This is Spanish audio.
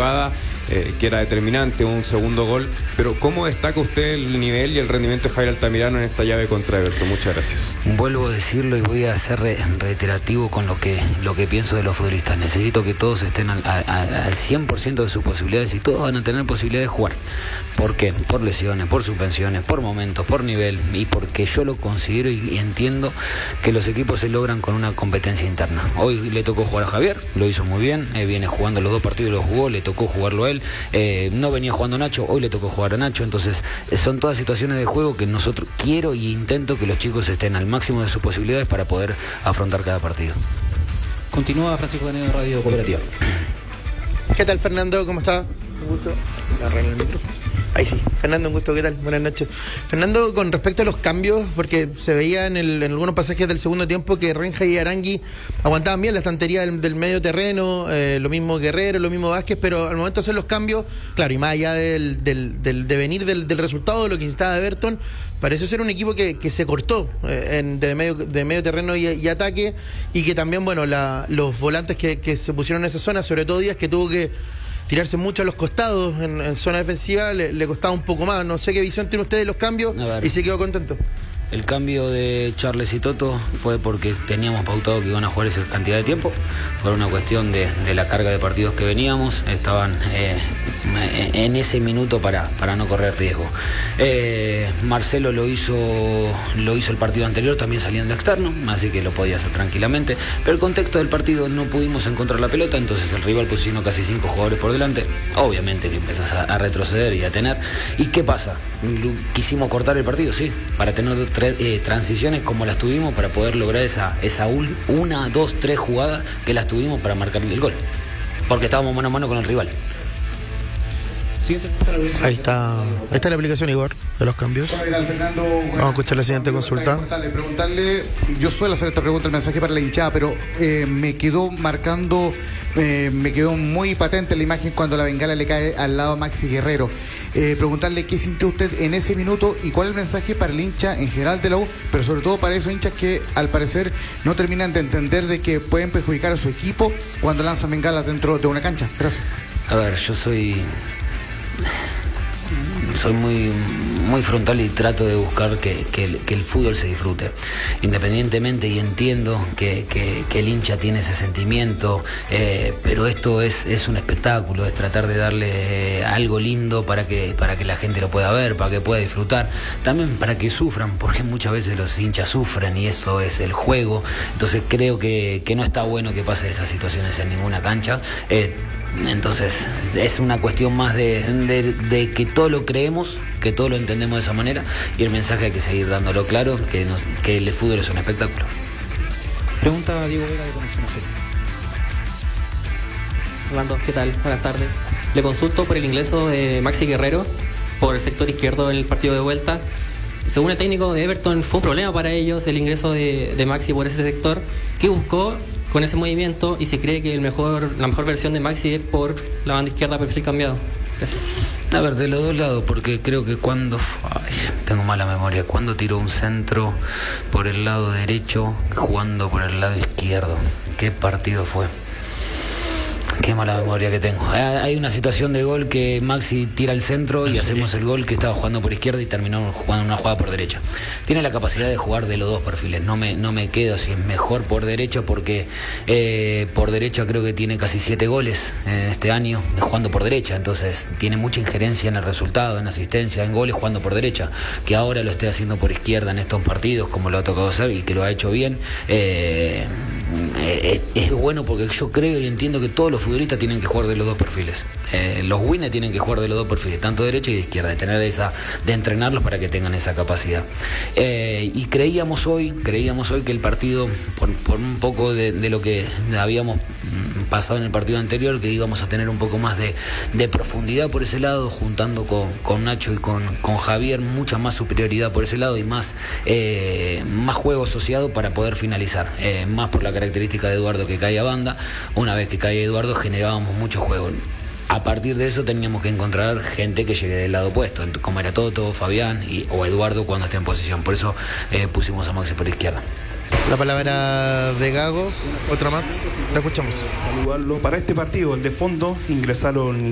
jugada que era determinante, un segundo gol, pero ¿cómo destaca usted el nivel y el rendimiento de Javier Altamirano en esta llave contra Everton? Muchas gracias. Vuelvo a decirlo y voy a ser reiterativo con lo que pienso de los futbolistas. Necesito que todos estén al 100% de sus posibilidades, y todos van a tener posibilidad de jugar. ¿Por qué? Por lesiones, por suspensiones, por momentos, por nivel, y porque yo lo considero y entiendo que los equipos se logran con una competencia interna. Hoy le tocó jugar a Javier, lo hizo muy bien, viene jugando los 2 partidos, lo jugó, le tocó jugarlo a él. No venía jugando Nacho, hoy le tocó jugar a Nacho. Entonces son todas situaciones de juego que nosotros quiero y intento que los chicos estén al máximo de sus posibilidades para poder afrontar cada partido. Continúa Francisco Danero, Radio Cooperativa. ¿Qué tal, Fernando? ¿Cómo está? Un gusto. Arregla el micrófono. Ahí sí. Fernando, un gusto. ¿Qué tal? Buenas noches. Fernando, con respecto a los cambios, porque se veía en algunos pasajes del segundo tiempo que Renja y Arangui aguantaban bien la estantería del medio terreno, lo mismo Guerrero, lo mismo Vázquez, pero al momento de hacer los cambios, claro, y más allá del devenir del resultado de lo que necesitaba Everton, parece ser un equipo que se cortó de medio terreno y ataque, y que también, bueno, los volantes que se pusieron en esa zona, sobre todo Díaz, que tuvo que tirarse mucho a los costados en zona defensiva, le costaba un poco más. No sé qué visión tiene usted de los cambios y se quedó contento. El cambio de Charles y Toto fue porque teníamos pautado que iban a jugar esa cantidad de tiempo, por una cuestión de la carga de partidos que veníamos. Estaban en ese minuto para no correr riesgo. Marcelo lo hizo el partido anterior, también saliendo externo, así que lo podía hacer tranquilamente, pero el contexto del partido no pudimos encontrar la pelota, entonces el rival puso casi 5 jugadores por delante. Obviamente que empezás a retroceder y a tener. ¿Y qué pasa? Quisimos cortar el partido, sí, para tener transiciones como las tuvimos, para poder lograr esa 1, 2, 3 jugadas que las tuvimos para marcarle el gol, porque estábamos mano a mano con el rival. Ahí está la aplicación, Igor, de los cambios. Vamos a escuchar la siguiente consulta. Preguntarle, yo suelo hacer esta pregunta, el mensaje para la hinchada, pero me quedó muy patente la imagen cuando la bengala le cae al lado a Maxi Guerrero. Preguntarle qué sintió usted en ese minuto y cuál es el mensaje para el hincha en general de la U, pero sobre todo para esos hinchas que al parecer no terminan de entender de que pueden perjudicar a su equipo cuando lanzan bengalas dentro de una cancha. Gracias. A ver, yo soy muy frontal y trato de buscar que el fútbol se disfrute independientemente, y entiendo que el hincha tiene ese sentimiento, pero esto es un espectáculo, es tratar de darle algo lindo para que la gente lo pueda ver, para que pueda disfrutar, también para que sufran, porque muchas veces los hinchas sufren y eso es el juego. Entonces creo que no está bueno que pase esas situaciones en ninguna cancha. Entonces es una cuestión más de que todo lo creemos, que todo lo entendemos de esa manera, y el mensaje hay que seguir dándolo claro, que el fútbol es un espectáculo. Pregunta Diego Vega de Conexión Azul. Orlando, ¿qué tal? Buenas tardes. Le consulto por el ingreso de Maxi Guerrero por el sector izquierdo en el partido de vuelta. Según el técnico de Everton, fue un problema para ellos el ingreso de Maxi por ese sector. ¿Qué buscó con ese movimiento, y se cree que la mejor versión de Maxi es por la banda izquierda, perfil cambiado? Gracias. A ver, de los dos lados, porque creo que tengo mala memoria, cuando tiró un centro por el lado derecho jugando por el lado izquierdo. ¿Qué partido fue? Qué mala memoria que tengo. Hay una situación de gol que Maxi tira al centro y hacemos el gol, que estaba jugando por izquierda y terminó jugando una jugada por derecha. Tiene la capacidad de jugar de los dos perfiles. No me quedo si es mejor por derecha, porque por derecha creo que tiene casi 7 goles en este año jugando por derecha. Entonces tiene mucha injerencia en el resultado, en asistencia, en goles jugando por derecha. Que ahora lo esté haciendo por izquierda en estos partidos, como lo ha tocado hacer y que lo ha hecho bien. Es bueno, porque yo creo y entiendo que todos los futbolistas tienen que jugar de los dos perfiles. Los winners tienen que jugar de los dos perfiles, tanto de derecha y de izquierda, de entrenarlos para que tengan esa capacidad. Y creíamos hoy que el partido, por un poco de lo que habíamos pasado en el partido anterior, que íbamos a tener un poco más de profundidad por ese lado, juntando con Nacho y con Javier, mucha más superioridad por ese lado y más juego asociado para poder finalizar, más por la característica de Eduardo, que cae a banda. Una vez que cae Eduardo generábamos mucho juego. A partir de eso teníamos que encontrar gente que llegue del lado opuesto, como era Toto, Fabián o Eduardo cuando esté en posición. Por eso pusimos a Maxi por izquierda. La palabra de Gago, otra más, la escuchamos. Saludarlo. Para este partido, el de fondo, ingresaron